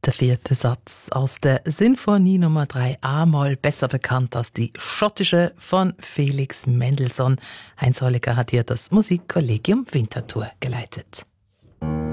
Der vierte Satz aus der Sinfonie Nummer 3 A-Moll, besser bekannt als die schottische von Felix Mendelssohn. Heinz Holliger hat hier das Musikkollegium Winterthur geleitet.